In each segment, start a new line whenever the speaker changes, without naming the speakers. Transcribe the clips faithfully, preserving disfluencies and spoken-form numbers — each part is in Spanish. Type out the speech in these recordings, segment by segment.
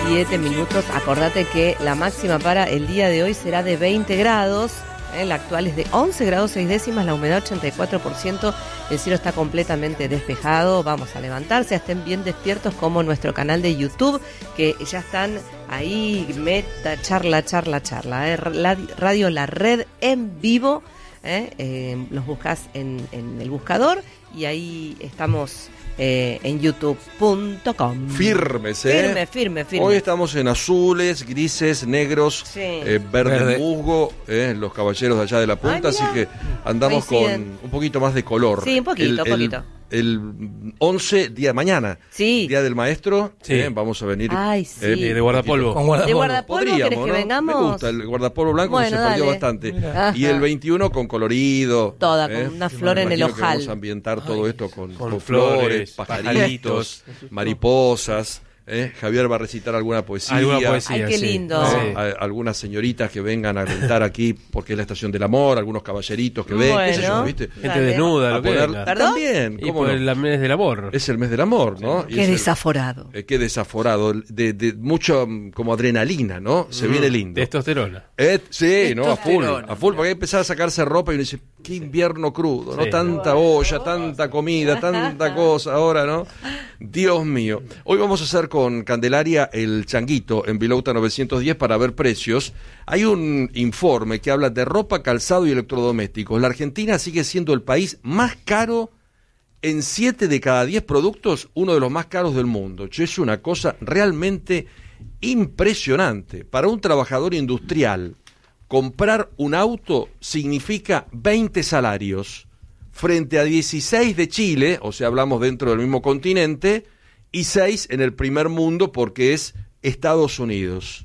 siete minutos. Acordate que la máxima para el día de hoy será de veinte grados. ¿eh? La actual es de once grados seis décimas, la humedad ochenta y cuatro por ciento. El cielo está completamente despejado. Vamos a levantarse, estén bien despiertos como nuestro canal de YouTube, que ya están ahí, meta, charla, charla, charla. ¿eh? Radio La Red en vivo. ¿eh? Eh, los buscas en, en el buscador y ahí estamos... Eh, en youtube punto com.
Firmes, ¿eh?
Firme, firme, firme.
Hoy estamos en azules, grises, negros, sí. eh, verde, verde musgo, eh, los caballeros de allá de la punta, Ay, así que andamos Coinciden. con un poquito más de color.
Sí, un poquito,
el,
un poquito.
El, el once, día de mañana,
sí.
Día del Maestro,
sí.
eh, vamos a venir
Ay, sí.
eh,
de guardapolvo.
Con guardapolvo. ¿De guardapolvo
Podríamos,
querés que
¿no?
vengamos?
Me gusta el guardapolvo blanco, bueno, que se perdió bastante. Y el veintiuno con colorido.
Toda,
eh,
con una flor en el ojal.
Que vamos a ambientar todo
Ay,
esto con,
con,
con
flores,
flores, pajaritos, mariposas. ¿Eh? Javier va a recitar alguna poesía.
Alguna poesía,
Ay, qué
sí.
lindo.
Sí.
A, a, algunas señoritas que vengan a cantar aquí porque es la estación del amor, algunos caballeritos que ven,
bueno,
qué sé yo, ¿viste?
Gente desnuda, lo
poner,
que es,
¿Perdón?
También,
y por no? el mes del amor.
Es el mes del amor, ¿no?
Qué
es
desaforado.
El, eh, qué desaforado, de, de mucho como adrenalina, ¿no? Se mm, viene lindo.
Testosterona.
Eh, sí, no, a full, a full, porque hay que empezar a sacarse ropa y uno dice, qué invierno crudo, ¿no? Sí. Tanta olla, tanta comida, tanta cosa ahora, ¿no? Dios mío. Hoy vamos a hacer con Candelaria el changuito en Vilouta novecientos diez para ver precios. Hay un informe que habla de ropa, calzado y electrodomésticos. La Argentina sigue siendo el país más caro en siete de cada diez productos, uno de los más caros del mundo. Che, es una cosa realmente impresionante. Para un trabajador industrial, comprar un auto significa veinte salarios frente a dieciséis de Chile, o sea, hablamos dentro del mismo continente, y seis en el primer mundo porque es Estados Unidos.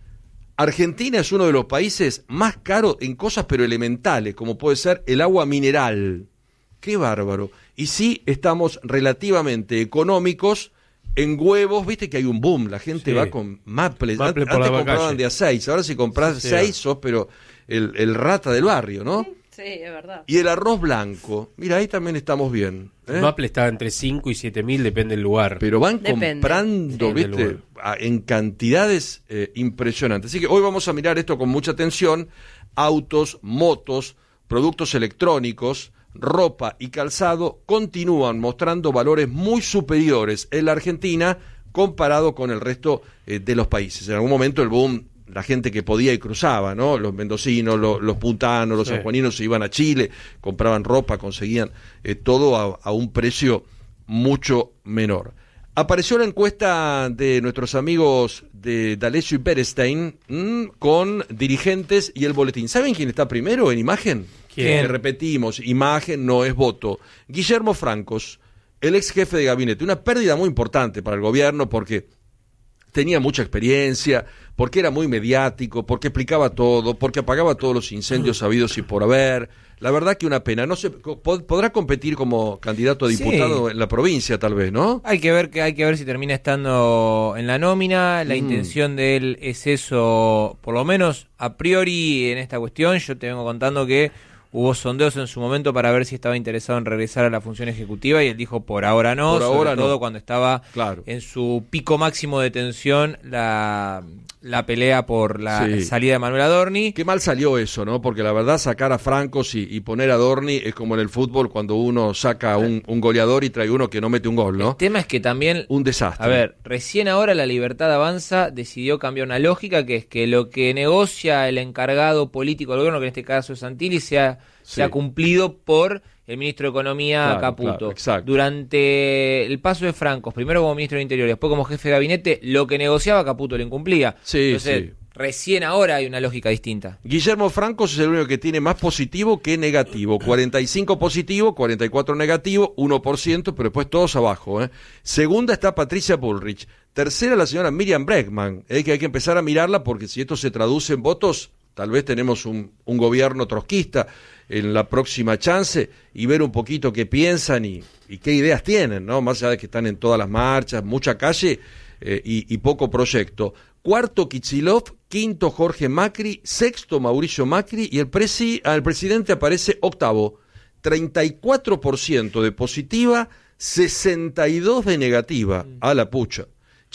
Argentina es uno de los países más caros en cosas pero elementales, como puede ser el agua mineral. ¡Qué bárbaro! Y sí, estamos relativamente económicos en huevos, viste que hay un boom, la gente sí. va con Maple.
Maple
Antes compraban de a seis, ahora si compras sí, seis sos pero el, el rata del barrio, ¿no?
Sí. Sí, es verdad.
Y el arroz blanco, mira, ahí también estamos bien. ¿eh?
El Maple está entre cinco y siete mil, depende del lugar.
Pero van
depende.
comprando,
Depende
¿viste? A, en cantidades eh, impresionantes. Así que hoy vamos a mirar esto con mucha atención. Autos, motos, productos electrónicos, ropa y calzado continúan mostrando valores muy superiores en la Argentina comparado con el resto eh, de los países. En algún momento el boom... la gente que podía y cruzaba, ¿no? Los mendocinos, los, los puntanos, los sí. sanjuaninos se iban a Chile, compraban ropa, conseguían eh, todo a, a un precio mucho menor. Apareció la encuesta de nuestros amigos de D'Alessio y Berestein mmm, con dirigentes y el boletín. ¿Saben quién está primero en imagen?
¿Quién?
Que repetimos, imagen no es voto. Guillermo Francos, el ex jefe de gabinete. Una pérdida muy importante para el gobierno porque tenía mucha experiencia, porque era muy mediático, porque explicaba todo, porque apagaba todos los incendios habidos y por haber. La verdad que una pena. No sé, podrá competir como candidato a diputado sí. en la provincia, tal vez, ¿no?
Hay que ver que hay que ver si termina estando en la nómina. La mm. intención de él es eso, por lo menos a priori en esta cuestión. Yo te vengo contando que hubo sondeos en su momento para ver si estaba interesado en regresar a la función ejecutiva y él dijo por ahora no,
por
sobre
ahora
todo
no.
cuando estaba
claro.
en su pico máximo de tensión la, la pelea por la sí. salida de Manuel Adorni.
Qué mal salió eso, ¿no? Porque la verdad sacar a Francos y, y poner a Adorni es como en el fútbol cuando uno saca un, un goleador y trae uno que no mete un gol, ¿no?
El tema es que también...
Un desastre.
A ver, recién ahora la Libertad Avanza decidió cambiar una lógica que es que lo que negocia el encargado político del gobierno, que en este caso es Santilli, sea... Sí. se ha cumplido por el ministro de Economía claro, Caputo.
Claro,
Durante el paso de Francos, primero como ministro de Interior y después como jefe de gabinete, lo que negociaba Caputo lo incumplía.
Sí,
Entonces,
sí.
recién ahora hay una lógica distinta.
Guillermo Francos es el único que tiene más positivo que negativo. cuarenta y cinco positivo, cuarenta y cuatro negativo, uno por ciento, pero después todos abajo. ¿eh? Segunda está Patricia Bullrich. Tercera la señora Miriam Bregman. ¿eh? Que hay que empezar a mirarla porque si esto se traduce en votos, tal vez tenemos un, un gobierno trotskista en la próxima chance y ver un poquito qué piensan y, y qué ideas tienen, ¿no? Más allá de que están en todas las marchas, mucha calle eh, y, y poco proyecto. Cuarto, Kicillof. Quinto, Jorge Macri. Sexto, Mauricio Macri. Y el, presi, el presidente aparece octavo. treinta y cuatro por ciento de positiva, sesenta y dos por ciento de negativa. A la pucha.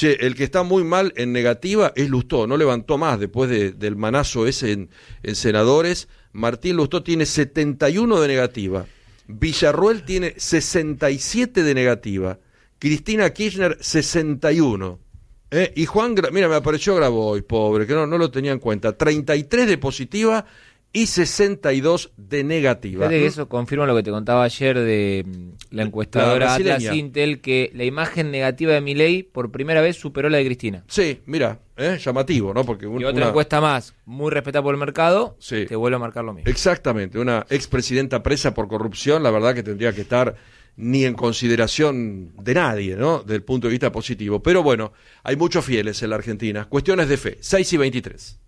Che, el que está muy mal en negativa es Lustó, no levantó más después de, del manazo ese en, en senadores. Martín Lustó tiene setenta y uno de negativa, Villarruel tiene sesenta y siete de negativa, Cristina Kirchner sesenta y uno. Eh, y Juan, Gra- mira, me apareció Grabois, pobre, que no, no lo tenía en cuenta, treinta y tres de positiva y sesenta y dos de negativa.
Fíjate que eso confirma lo que te contaba ayer de mm, la encuestadora
La brasileña.
Atlas Intel, que la imagen negativa de Milei por primera vez superó la de Cristina.
Sí, mira, eh, llamativo, ¿no? Porque un-
Y otra
una-
encuesta más, muy respetada por el mercado,
Sí.
te vuelve a marcar lo mismo.
Exactamente, una expresidenta presa por corrupción, la verdad que tendría que estar ni en consideración de nadie, ¿no? Desde el punto de vista positivo. Pero bueno, hay muchos fieles en la Argentina. Cuestiones de fe, seis y veintitrés.